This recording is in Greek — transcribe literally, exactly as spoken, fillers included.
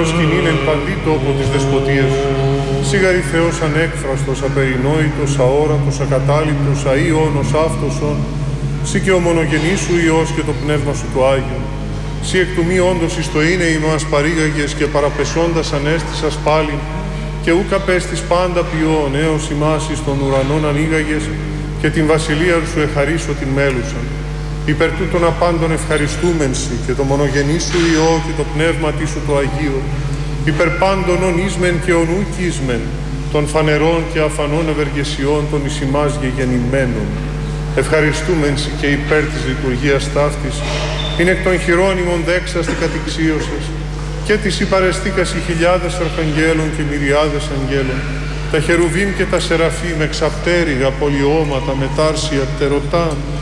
προσκυνήν εν παντή τόπο της δεσποτείας σου. Σιγαρή Θεός ανέκφραστος, απερινόητος, αόρατος, ακατάληπτος, αΐωνος, αυτοσον, σοι και ο μονογενής σου Υιός και το Πνεύμα σου το Άγιο. Σοι εκ του μη όντως εις το είναι ημάς παρήγαγες και παραπεσώντας ανέστησας πάλιν, και ούκ απέστης πάντα ποιόν έως ημάς εις των ουρανών ανοίγαγες, και την βασιλεία σου εχαρίσω την μέλουσαν. Υπερ τούτων απάντων ευχαριστούμεν σοι και το μονογενή σου Υιό και το Πνεύμα σου το Αγίο, υπερ πάντων ονίσμεν και ονούκισμεν των φανερών και αφανών ευεργεσιών των εις ημάς γεγεννημένων. Ευχαριστούμεν σοι και υπέρ της λειτουργίας ταύτης, είναι εκ των χειρόνιμων δέξαστη κατηξίωσες, και της υπαρεστήκας οι χιλιάδες αρχαγγέλων και μυριάδες αγγέλων, τα χερουβίμ και τα σεραφείμ, εξαπτέρυγα, πολιώματα, μετάρσια, πτερωτά,